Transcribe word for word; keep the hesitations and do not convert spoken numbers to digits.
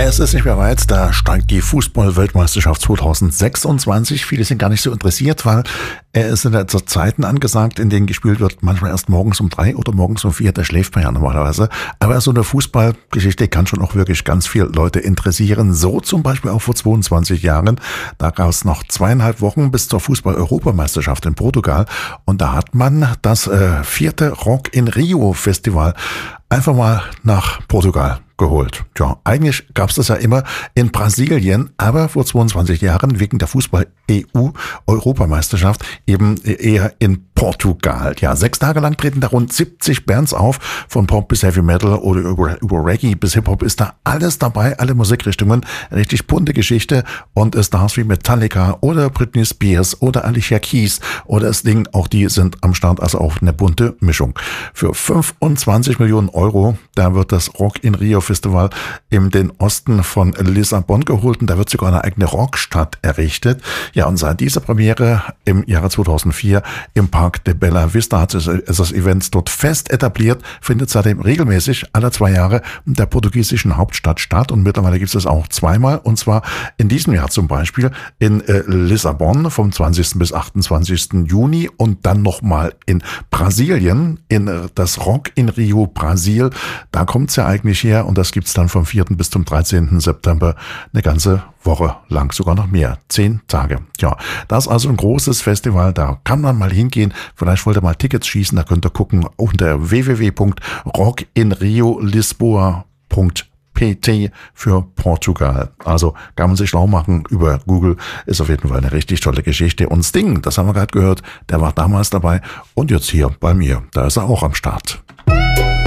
Es ist nicht mehr weit, da steigt die Fußball-Weltmeisterschaft zweitausendsechsundzwanzig. Viele sind gar nicht so interessiert, weil es sind ja zur Zeiten angesagt, in denen gespielt wird, manchmal erst morgens um drei oder morgens um vier, da schläft man ja normalerweise. Aber so eine Fußballgeschichte kann schon auch wirklich ganz viele Leute interessieren. So zum Beispiel auch vor zweiundzwanzig Jahren. Da gab es noch zweieinhalb Wochen bis zur Fußball-Europameisterschaft in Portugal. Und da hat man das äh, vierte Rock in Rio Festival einfach mal nach Portugal geholt. Tja, eigentlich gab es das ja immer in Brasilien, aber vor zweiundzwanzig Jahren wegen der Fußball-E U-Europameisterschaft eben eher in Portugal. Ja, sechs Tage lang treten da rund siebzig Bands auf, von Pop bis Heavy Metal oder über, über Reggae bis Hip-Hop ist da alles dabei, alle Musikrichtungen, richtig bunte Geschichte und Stars wie Metallica oder Britney Spears oder Alicia Keys oder Sting, auch die sind am Start, also auch eine bunte Mischung. Für fünfundzwanzig Millionen Euro, da wird das Rock in Rio Festival in den Osten von Lissabon geholt und da wird sogar eine eigene Rockstadt errichtet. Ja, und seit dieser Premiere im Jahre zweitausendvier im Park de Bella Vista hat es das Event dort fest etabliert, findet seitdem regelmäßig alle zwei Jahre in der portugiesischen Hauptstadt statt und mittlerweile gibt es auch zweimal und zwar in diesem Jahr zum Beispiel in äh, Lissabon vom zwanzigsten bis achtundzwanzigsten Juni und dann nochmal in Brasilien in äh, das Rock in Rio Brasil. Da kommt es ja eigentlich her und das gibt es dann vom vierten bis zum dreizehnten September eine ganze Woche lang, sogar noch mehr, zehn Tage. Ja, das ist also ein großes Festival, da kann man mal hingehen. Vielleicht wollt ihr mal Tickets schießen, da könnt ihr gucken unter w w w punkt rock in rio lisboa punkt p t für Portugal. Also kann man sich schlau machen über Google, ist auf jeden Fall eine richtig tolle Geschichte. Und Sting, das haben wir gerade gehört, der war damals dabei und jetzt hier bei mir, da ist er auch am Start.